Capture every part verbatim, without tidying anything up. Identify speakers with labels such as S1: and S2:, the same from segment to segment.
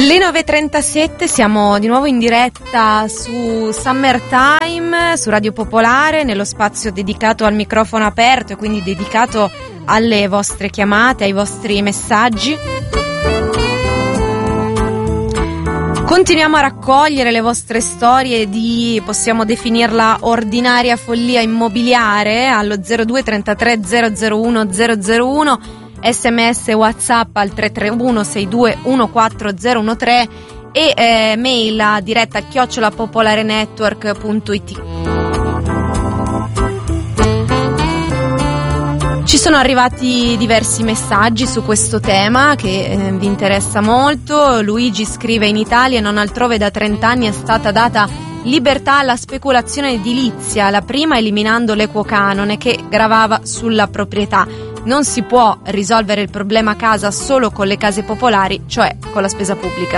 S1: Le nove e trentasette, siamo di nuovo in diretta su Summertime, su Radio Popolare, nello spazio dedicato al microfono aperto e quindi dedicato alle vostre chiamate, ai vostri messaggi. Continuiamo a raccogliere le vostre storie di, possiamo definirla, ordinaria follia immobiliare allo zero due trentatré zero zero uno zero zero uno, sms WhatsApp al tre tre uno sei due uno quattro zero uno tre e eh, mail a diretta chiocciola popolarenetwork punto it. Ci sono arrivati diversi messaggi su questo tema che eh, vi interessa molto. Luigi scrive: in Italia e non altrove da trenta anni è stata data libertà alla speculazione edilizia, la prima eliminando l'equo canone che gravava sulla proprietà. Non si può risolvere il problema casa solo con le case popolari, cioè con la spesa pubblica.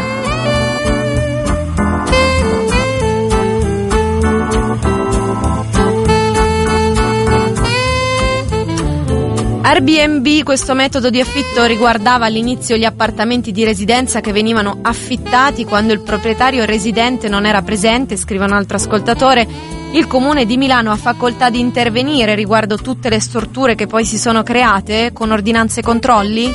S1: Airbnb, questo metodo di affitto riguardava all'inizio gli appartamenti di residenza che venivano affittati quando il proprietario residente non era presente, scrive un altro ascoltatore. Il Comune di Milano ha facoltà di intervenire riguardo tutte le storture che poi si sono create con ordinanze e controlli?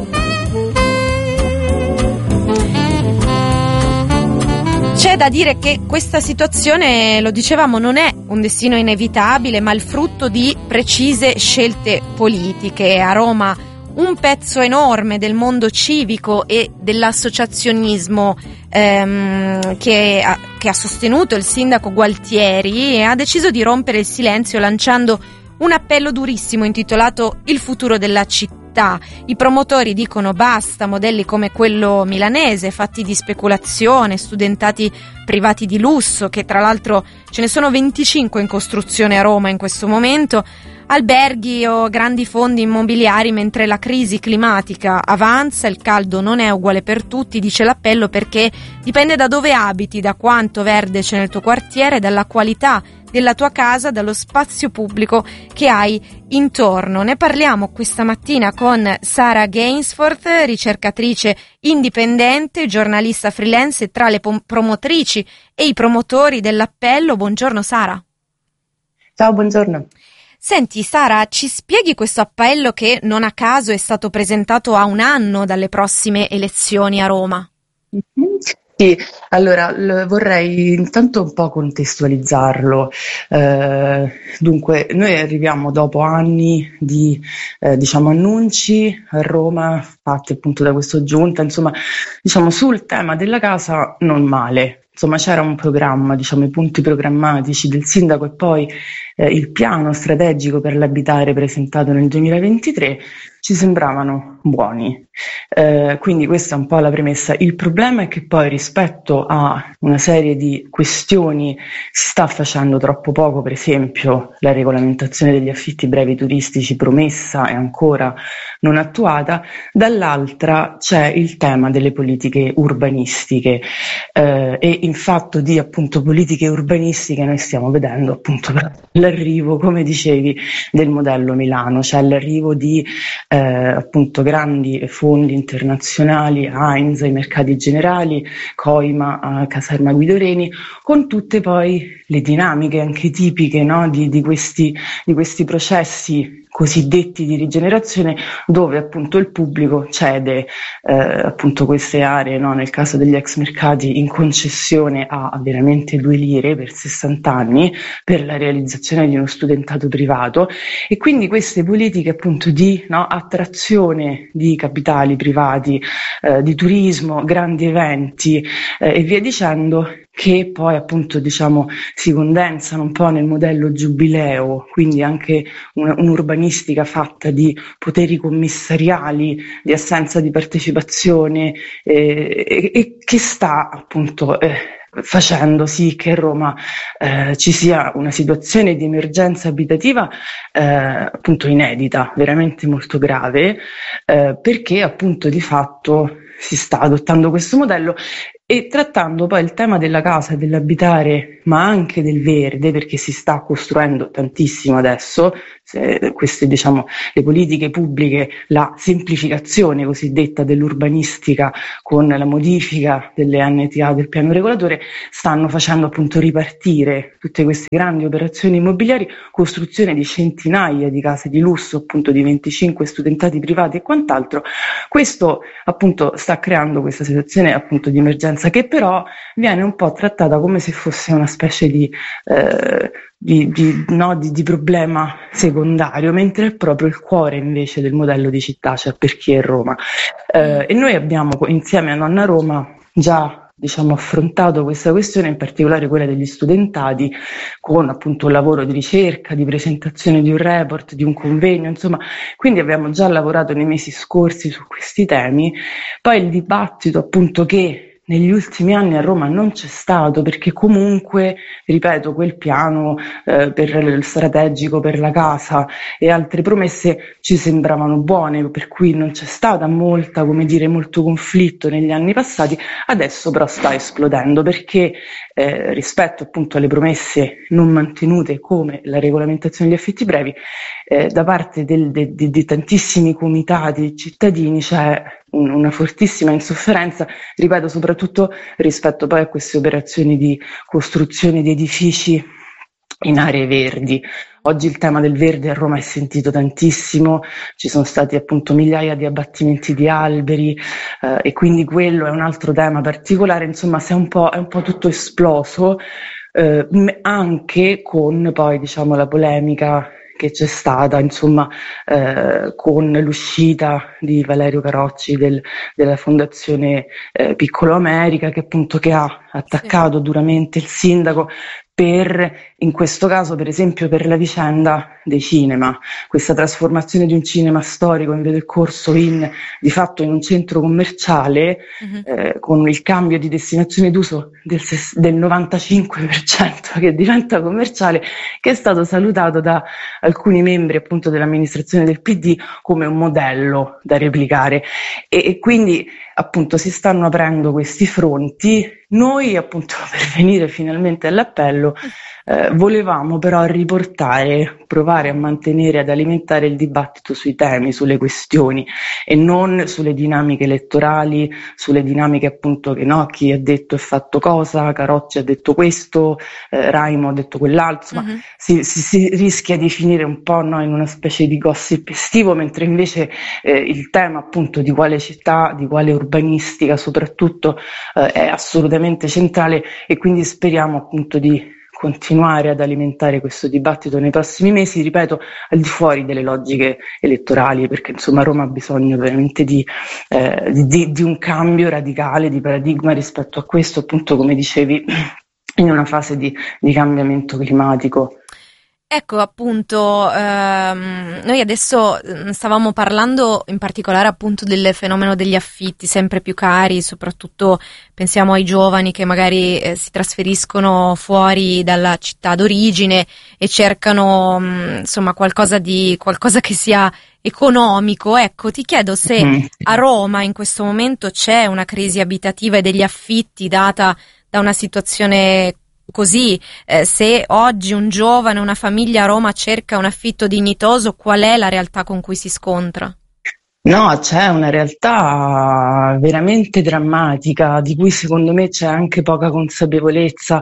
S1: C'è da dire che questa situazione, lo dicevamo, non è un destino inevitabile, ma il frutto di precise scelte politiche. A Roma un pezzo enorme del mondo civico e dell'associazionismo ehm, che, ha, che ha sostenuto il sindaco Gualtieri ha deciso di rompere il silenzio lanciando un appello durissimo intitolato Il futuro della città. I promotori dicono basta modelli come quello milanese, fatti di speculazione, studentati privati di lusso, che tra l'altro ce ne sono venticinque in costruzione a Roma in questo momento, alberghi o grandi fondi immobiliari, mentre la crisi climatica avanza, il caldo non è uguale per tutti, dice l'appello, perché dipende da dove abiti, da quanto verde c'è nel tuo quartiere, dalla qualità della tua casa, dallo spazio pubblico che hai intorno. Ne parliamo questa mattina con Sara Gainsforth, ricercatrice indipendente, giornalista freelance e tra le pom- promotrici e i promotori dell'appello. Buongiorno Sara.
S2: Ciao, buongiorno.
S1: Senti Sara, ci spieghi questo appello che non a caso è stato presentato a un anno dalle prossime elezioni a Roma?
S2: Mm-hmm. Sì, allora l- vorrei intanto un po' contestualizzarlo. Eh, dunque, noi arriviamo dopo anni di eh, diciamo annunci a Roma fatti appunto da questa giunta, insomma, diciamo sul tema della casa non male. Insomma, c'era un programma, diciamo i punti programmatici del sindaco e poi eh, il piano strategico per l'abitare presentato nel duemilaventitré ci sembravano buoni. Eh, quindi questa è un po' la premessa. Il problema è che poi rispetto a una serie di questioni si sta facendo troppo poco, per esempio la regolamentazione degli affitti brevi turistici promessa e ancora non attuata, dall'altra c'è il tema delle politiche urbanistiche eh, e in fatto di appunto politiche urbanistiche noi stiamo vedendo appunto l'arrivo, come dicevi, del modello Milano, cioè l'arrivo di eh, appunto grandi fondi internazionali, Heinz, ai mercati generali, Coima, a Caserma Guido Reni, con tutte poi le dinamiche anche tipiche, no, di, di, questi, di questi processi cosiddetti di rigenerazione, dove appunto il pubblico cede eh, appunto queste aree, no, nel caso degli ex mercati in concessione a veramente due lire per sessanta anni per la realizzazione di uno studentato privato, e quindi queste politiche appunto di no, attrazione di capitali privati, eh, di turismo, grandi eventi eh, e via dicendo, che poi appunto diciamo si condensano un po' nel modello giubileo, quindi anche un, un'urbanistica fatta di poteri commissariali, di assenza di partecipazione eh, e, e che sta appunto eh, facendo sì che a Roma eh, ci sia una situazione di emergenza abitativa eh, appunto inedita, veramente molto grave, eh, perché appunto di fatto si sta adottando questo modello e trattando poi il tema della casa e dell'abitare, ma anche del verde, perché si sta costruendo tantissimo adesso, se, queste diciamo le politiche pubbliche, la semplificazione cosiddetta dell'urbanistica con la modifica delle N T A del piano regolatore, stanno facendo appunto ripartire tutte queste grandi operazioni immobiliari, costruzione di centinaia di case di lusso, appunto di venticinque studentati privati e quant'altro. Questo appunto sta creando questa situazione appunto di emergenza che però viene un po' trattata come se fosse una specie di, eh, di, di, no, di, di problema secondario, mentre è proprio il cuore invece del modello di città, cioè per chi è Roma. Eh, e noi abbiamo insieme a Nonna Roma già diciamo affrontato questa questione, in particolare quella degli studentati, con appunto un lavoro di ricerca, di presentazione di un report, di un convegno, insomma, quindi abbiamo già lavorato nei mesi scorsi su questi temi. Poi il dibattito appunto che negli ultimi anni a Roma non c'è stato, perché comunque, ripeto, quel piano eh, per il strategico per la casa e altre promesse ci sembravano buone, per cui non c'è stata molta, come dire, molto conflitto negli anni passati. Adesso però sta esplodendo, perché eh, rispetto appunto alle promesse non mantenute come la regolamentazione degli affitti brevi, eh, da parte del, de, de, di tantissimi comitati cittadini c'è un, una fortissima insofferenza, ripeto, soprattutto rispetto poi a queste operazioni di costruzione di edifici in aree verdi. Oggi il tema del verde a Roma è sentito tantissimo, ci sono stati appunto migliaia di abbattimenti di alberi eh, e quindi quello è un altro tema particolare, insomma si è un po', è un po' tutto esploso, eh, anche con poi diciamo la polemica che c'è stata, insomma, eh, con l'uscita di Valerio Carocci del, della Fondazione eh, Piccolo America, che appunto che ha attaccato sì. duramente il sindaco per, in questo caso per esempio per la vicenda dei cinema, questa trasformazione di un cinema storico in via del Corso in, di fatto in un centro commerciale, uh-huh. eh, con il cambio di destinazione d'uso del, del novantacinque per cento che diventa commerciale, che è stato salutato da alcuni membri appunto dell'amministrazione del P D come un modello da replicare e, e quindi appunto si stanno aprendo questi fronti. Noi appunto per venire finalmente all'appello eh, volevamo però riportare, provare a mantenere, ad alimentare il dibattito sui temi, sulle questioni e non sulle dinamiche elettorali, sulle dinamiche appunto che no, chi ha detto e fatto cosa, Carocci ha detto questo, eh, Raimo ha detto quell'altro, insomma, uh-huh. si, si, si rischia di finire un po' no, in una specie di gossip estivo, mentre invece eh, il tema appunto di quale città, di quale urbanistica soprattutto eh, è assolutamente centrale e quindi speriamo appunto di continuare ad alimentare questo dibattito nei prossimi mesi, ripeto, al di fuori delle logiche elettorali, perché insomma Roma ha bisogno veramente di, eh, di, di un cambio radicale di paradigma rispetto a questo, appunto come dicevi, in una fase di, di cambiamento climatico.
S1: Ecco appunto, ehm, noi adesso stavamo parlando in particolare appunto del fenomeno degli affitti sempre più cari, soprattutto pensiamo ai giovani che magari eh, si trasferiscono fuori dalla città d'origine e cercano mh, insomma qualcosa di qualcosa che sia economico. Ecco, ti chiedo se a Roma in questo momento c'è una crisi abitativa e degli affitti data da una situazione così, eh, se oggi un giovane, una famiglia a Roma cerca un affitto dignitoso, qual è la realtà con cui si scontra?
S2: No, c'è una realtà veramente drammatica di cui secondo me c'è anche poca consapevolezza.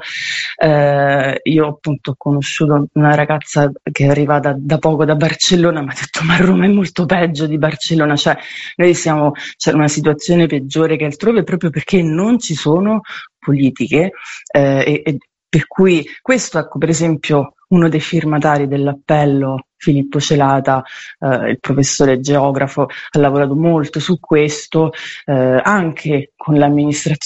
S2: Eh, io appunto ho conosciuto una ragazza che è arrivata da poco da Barcellona, mi ha detto ma Roma è molto peggio di Barcellona, cioè noi siamo, c'è una situazione peggiore che altrove proprio perché non ci sono politiche eh, e, e per cui questo, ecco, per esempio, uno dei firmatari dell'appello, Filippo Celata, eh, il professore geografo, ha lavorato molto su questo, eh, anche con l'amministrazione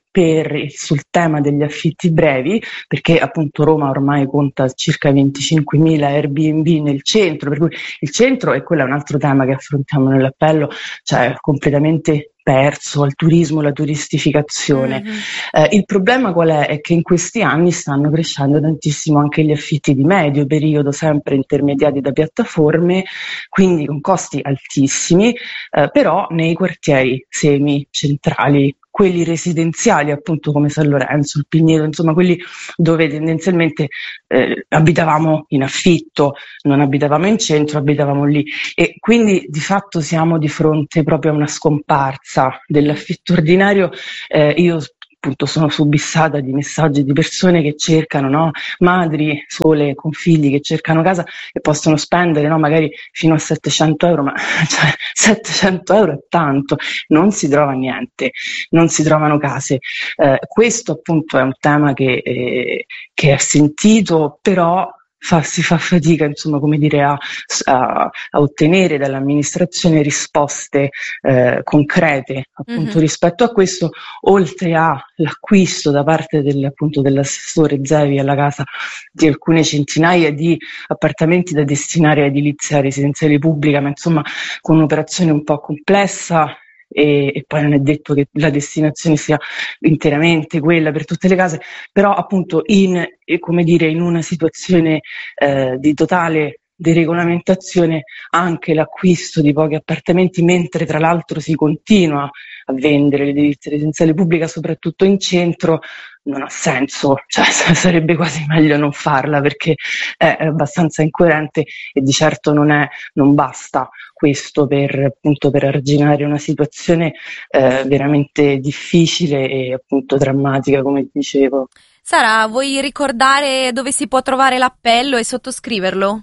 S2: per, sul tema degli affitti brevi, perché appunto Roma ormai conta circa venticinquemila Airbnb nel centro, per cui il centro, e quello è un altro tema che affrontiamo nell'appello, cioè completamente perso al turismo, la turistificazione. Mm-hmm. Eh, il problema qual è? È che in questi anni stanno crescendo tantissimo anche gli affitti di medio periodo, sempre intermediati da piattaforme, quindi con costi altissimi, eh, però nei quartieri semi-centrali, quelli residenziali appunto come San Lorenzo, il Pigneto, insomma quelli dove tendenzialmente eh, abitavamo in affitto, non abitavamo in centro, abitavamo lì, e quindi di fatto siamo di fronte proprio a una scomparsa dell'affitto ordinario. Eh, io appunto sono subissata di messaggi di persone che cercano, no? Madri sole con figli che cercano casa e possono spendere, no? Magari fino a settecento euro, ma cioè, settecento euro è tanto, non si trova niente, non si trovano case. Eh, questo appunto è un tema che, eh, che è sentito, però Fa, si fa fatica, insomma, come dire, a, a, a ottenere dall'amministrazione risposte eh, concrete appunto mm-hmm. rispetto a questo, oltre all'acquisto da parte del, appunto, dell'assessore Zevi alla casa di alcune centinaia di appartamenti da destinare a edilizia residenziale pubblica, ma insomma con un'operazione un po' complessa. E, e poi non è detto che la destinazione sia interamente quella per tutte le case, però appunto in, come dire, in una situazione eh, di totale deregolamentazione anche l'acquisto di pochi appartamenti, mentre tra l'altro si continua a vendere l'edilizia residenziale pubblica soprattutto in centro, non ha senso, cioè sarebbe quasi meglio non farla, perché è abbastanza incoerente e di certo non è, non basta questo per appunto per arginare una situazione eh, veramente difficile e appunto drammatica, come dicevo.
S1: Sara, vuoi ricordare dove si può trovare l'appello e sottoscriverlo?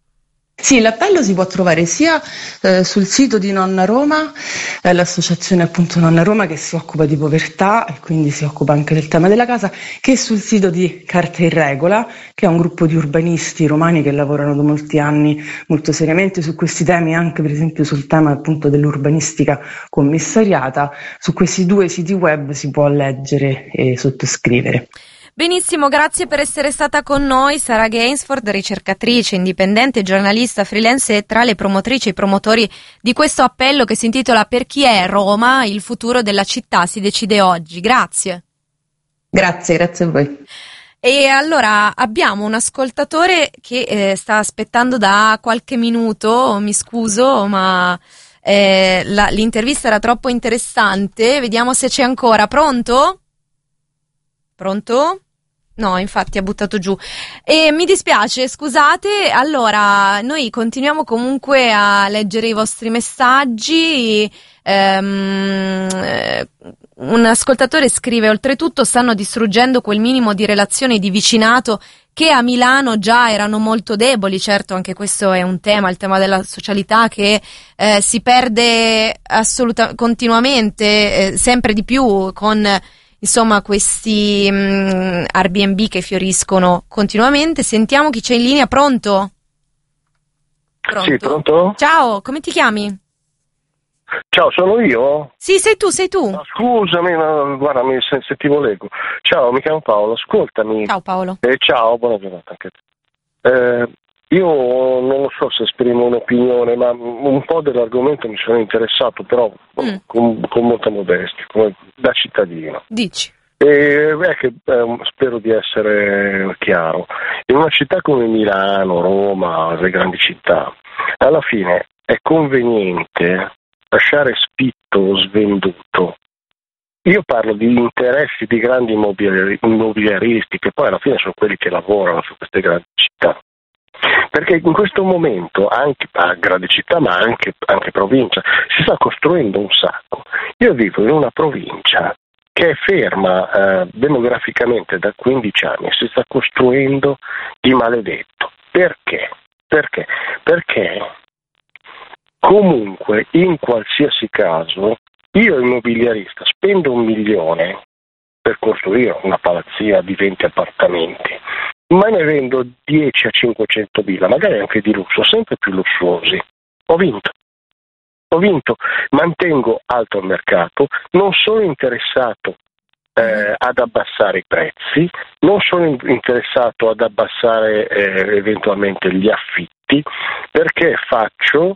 S2: Sì, l'appello si può trovare sia eh, sul sito di Nonna Roma, eh, l'associazione appunto Nonna Roma che si occupa di povertà e quindi si occupa anche del tema della casa, che sul sito di Carta in Regola, che è un gruppo di urbanisti romani che lavorano da molti anni molto seriamente su questi temi, anche per esempio sul tema appunto dell'urbanistica commissariata. Su questi due siti web si può leggere e sottoscrivere.
S1: Benissimo, grazie per essere stata con noi. Sara Gainsford, ricercatrice, indipendente, giornalista, freelance e tra le promotrici e i promotori di questo appello che si intitola Per chi è Roma? Il futuro della città si decide oggi. Grazie.
S2: Grazie, grazie a voi.
S1: E allora abbiamo un ascoltatore che eh, sta aspettando da qualche minuto, mi scuso, ma eh, la, l'intervista era troppo interessante. Vediamo se c'è ancora. Pronto? Pronto? No, infatti ha buttato giù. E mi dispiace, scusate. Allora, noi continuiamo comunque a leggere i vostri messaggi. Ehm, un ascoltatore scrive: oltretutto stanno distruggendo quel minimo di relazioni di vicinato che a Milano già erano molto deboli. Certo, anche questo è un tema, il tema della socialità che eh, si perde assolutamente continuamente, eh, sempre di più con insomma questi mh, Airbnb che fioriscono continuamente. Sentiamo chi c'è in linea. Pronto? Pronto?
S3: Sì, pronto?
S1: Ciao, come ti chiami?
S3: Ciao, sono io?
S1: Sì, sei tu, sei tu.
S3: Ah, scusami, ma, guarda, mi sentivo l'eco. Ciao, mi chiamo Paolo, ascoltami.
S1: Ciao Paolo.
S3: Eh, ciao, buona giornata anche te. Eh, io non lo so se esprimo un'opinione, ma un po' dell'argomento mi sono interessato, però mm. con, con molta modestia, come da cittadino.
S1: Dici.
S3: E è che eh, spero di essere chiaro. In una città come Milano, Roma, le grandi città, alla fine è conveniente lasciare spitto o svenduto. Io parlo di interessi di grandi immobiliari, immobiliaristi, che poi alla fine sono quelli che lavorano su queste grandi città. Perché in questo momento, anche a grandi città, ma anche, anche provincia, si sta costruendo un sacco. Io vivo in una provincia che è ferma eh, demograficamente da quindici anni, si sta costruendo di maledetto. Perché? Perché? Perché comunque, in qualsiasi caso, io immobiliarista spendo un milione per costruire una palazzina di venti appartamenti, ma ne vendo dieci a cinquecentomila, magari anche di lusso, sempre più lussuosi. Ho vinto. Ho vinto, mantengo alto il mercato, non sono interessato eh, ad abbassare i prezzi, non sono in- interessato ad abbassare eh, eventualmente gli affitti, perché faccio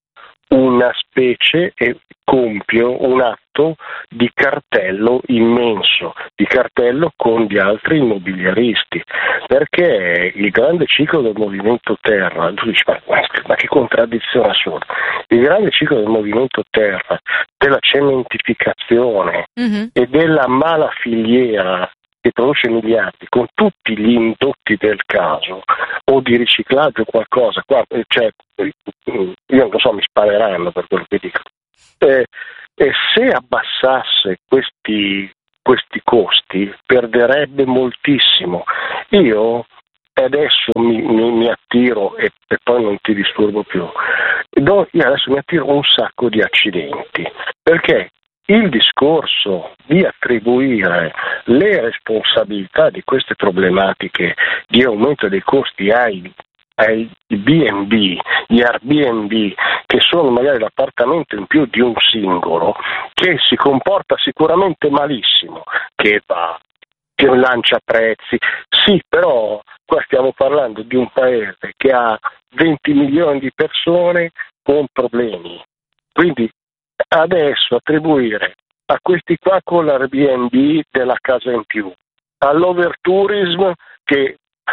S3: una specie e compio un atto di cartello immenso, di cartello con gli altri immobiliaristi, perché il grande ciclo del movimento terra, tu dici ma, ma che contraddizione assurda, il grande ciclo del movimento terra, della cementificazione mm-hmm. e della mala filiera che produce miliardi con tutti gli indotti del caso o di riciclaggio qualcosa, qua, cioè, io non so, mi spareranno per quello che dico. Eh, e se abbassasse questi, questi costi perderebbe moltissimo. Io adesso mi, mi, mi attiro e, e poi non ti disturbo più. Do, io adesso mi attiro un sacco di accidenti perché il discorso di attribuire le responsabilità di queste problematiche di aumento dei costi ai, ai B and B, gli Airbnb, che sono magari l'appartamento in più di un singolo, che si comporta sicuramente malissimo, che va, che lancia prezzi. Sì, però qua stiamo parlando di un paese che ha venti milioni di persone con problemi. Quindi adesso attribuire a questi qua con l'Airbnb della casa in più, all'overtourism che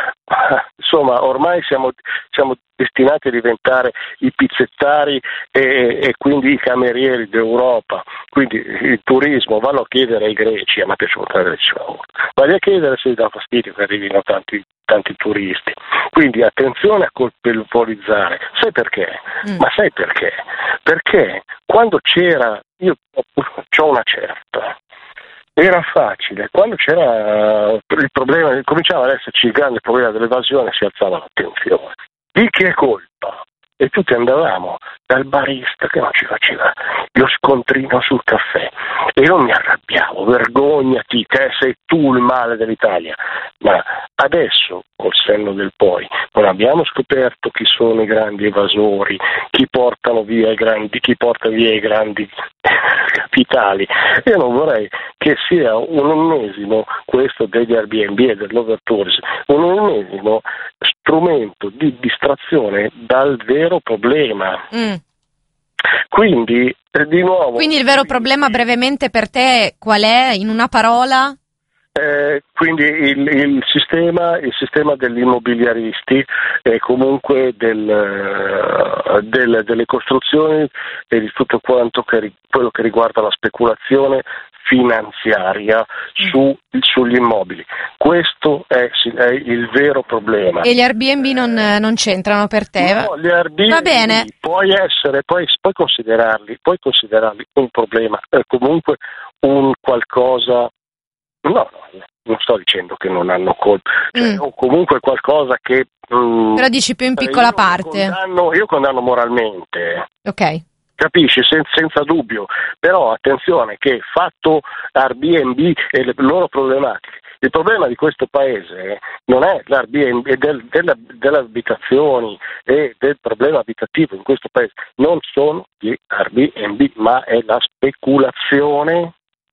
S3: insomma ormai siamo, siamo destinati a diventare i pizzettari e, e quindi i camerieri d'Europa, quindi il turismo vallo a chiedere ai greci, a me piace molto la Grecia, vai a chiedere se gli dà fastidio che arrivino tanti, tanti turisti, quindi attenzione a colpevolizzare, sai perché? Mm. Ma sai perché? Perché quando c'era, io ho una certa, era facile, quando c'era il problema, cominciava ad esserci il grande problema dell'evasione, si alzava l'attenzione. Di chi è colpa? E tutti andavamo dal barista che non ci faceva lo scontrino sul caffè e io mi arrabbiavo, vergognati, te sei tu il male dell'Italia. Ma adesso, col senno del poi, non abbiamo scoperto chi sono i grandi evasori, chi portano via i grandi, chi porta via i grandi capitali. Io non vorrei che sia un ennesimo, questo degli Airbnb e dell'overtourism, un ennesimo strumento di distrazione dal vero problema. Mm. Quindi, eh, di nuovo...
S1: Quindi il vero problema brevemente per te qual è, in una parola?
S3: Eh, quindi il, il sistema il sistema degli immobiliaristi e comunque del, del, delle costruzioni e di tutto quanto che, quello che riguarda la speculazione finanziaria su, sugli immobili. Questo è, è il vero problema.
S1: E gli Airbnb non, non c'entrano per te?
S3: No, gli Airbnb
S1: va bene.
S3: Puoi essere, puoi, puoi considerarli, puoi considerarli un problema, eh, comunque un qualcosa. No, no, non sto dicendo che non hanno colpa, cioè, mm. o comunque qualcosa che... Mm,
S1: però dici più in piccola
S3: io
S1: parte.
S3: Condanno, io condanno moralmente.
S1: Ok.
S3: Capisci, Sen- senza dubbio, però attenzione che fatto Airbnb e le loro problematiche, il problema di questo paese non è l'Airbnb del, della, delle abitazioni e del problema abitativo in questo paese, non sono gli Airbnb, ma è la speculazione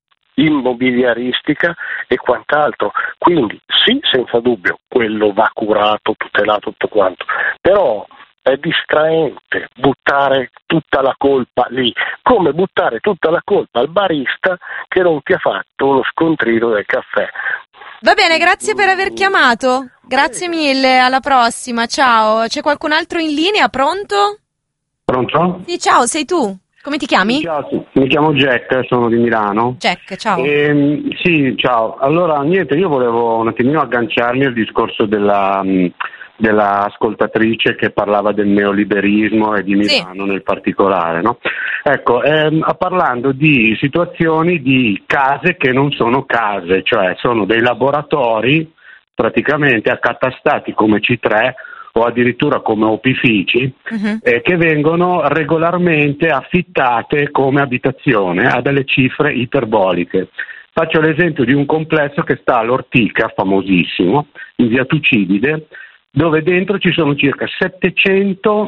S3: immobiliaristica e quant'altro. Quindi sì, senza dubbio, quello va curato, tutelato, tutto quanto, però è distraente buttare tutta la colpa lì, come buttare tutta la colpa al barista che non ti ha fatto uno scontrino del caffè.
S1: Va bene, grazie per aver chiamato, grazie mille, alla prossima, ciao. C'è qualcun altro in linea, pronto?
S4: Pronto?
S1: Sì, ciao, sei tu? Come ti chiami?
S4: Ciao, mi chiamo Jack, sono di Milano.
S1: Jack, ciao.
S4: E, sì, ciao. Allora, niente, io volevo un attimino agganciarmi al discorso della, della ascoltatrice che parlava del neoliberismo e di Milano sì. nel particolare, no? Ecco, ehm, parlando di situazioni di case che non sono case, cioè sono dei laboratori praticamente accatastati come C tre o addirittura come opifici, uh-huh. eh, che vengono regolarmente affittate come abitazione a delle cifre iperboliche. Faccio l'esempio di un complesso che sta all'Ortica, famosissimo, in via Tucidide, dove dentro ci sono circa settecento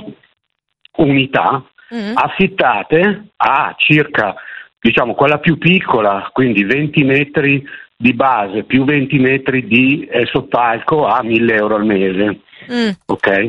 S4: unità uh-huh. affittate a circa, diciamo, quella più piccola, quindi venti metri di base più venti metri di eh, soppalco a mille euro al mese, mm. ok?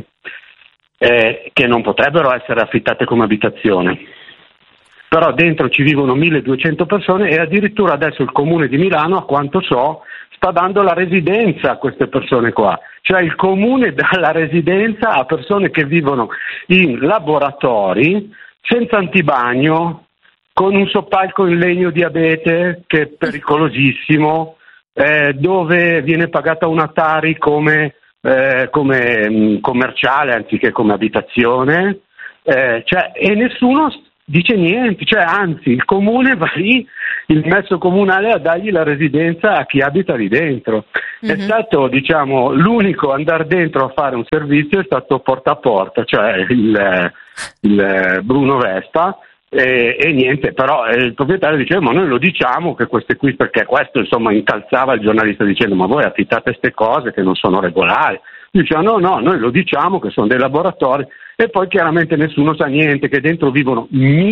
S4: Eh, che non potrebbero essere affittate come abitazione. Però dentro ci vivono milleduecento persone e addirittura adesso il Comune di Milano, a quanto so, sta dando la residenza a queste persone qua. Cioè il Comune dà la residenza a persone che vivono in laboratori, senza antibagno, con un soppalco in legno di abete che è pericolosissimo, eh, dove viene pagata una Tari come, eh, come mh, commerciale anziché come abitazione, eh, cioè, e nessuno dice niente, cioè anzi il comune va lì, il mezzo comunale a dargli la residenza a chi abita lì dentro. Mm-hmm. È stato, diciamo, l'unico andare dentro a fare un servizio è stato porta a porta, cioè il, il Bruno Vespa. E, e niente, però eh, il proprietario diceva ma noi lo diciamo che queste qui, perché questo insomma incalzava il giornalista dicendo ma voi affittate queste cose che non sono regolari. Diceva no no, noi lo diciamo che sono dei laboratori, e poi chiaramente nessuno sa niente, che dentro vivono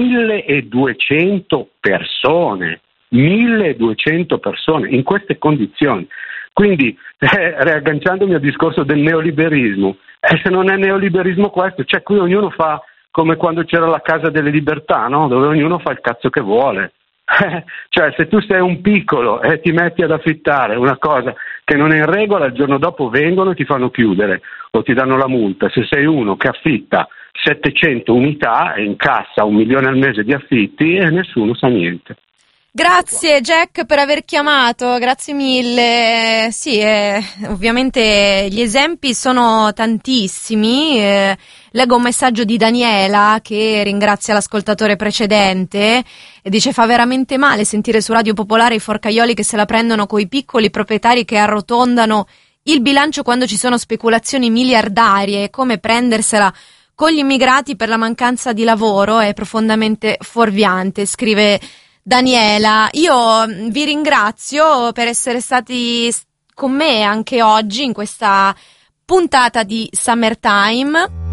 S4: milleduecento persone, milleduecento persone in queste condizioni. Quindi eh, riagganciandomi al discorso del neoliberismo, eh, se non è neoliberismo questo, cioè qui ognuno fa come quando c'era la Casa delle Libertà, no? Dove ognuno fa il cazzo che vuole. Cioè se tu sei un piccolo e ti metti ad affittare una cosa che non è in regola, il giorno dopo vengono e ti fanno chiudere o ti danno la multa. Se sei uno che affitta settecento unità e incassa un milione al mese di affitti e nessuno sa niente.
S1: Grazie Jack per aver chiamato, grazie mille. Sì, eh, ovviamente gli esempi sono tantissimi. Eh, leggo un messaggio di Daniela che ringrazia l'ascoltatore precedente e dice: fa veramente male sentire su Radio Popolare i forcaioli che se la prendono coi piccoli proprietari che arrotondano il bilancio quando ci sono speculazioni miliardarie. Come prendersela con gli immigrati per la mancanza di lavoro è profondamente fuorviante, scrive Daniela. Io vi ringrazio per essere stati con me anche oggi in questa puntata di Summertime.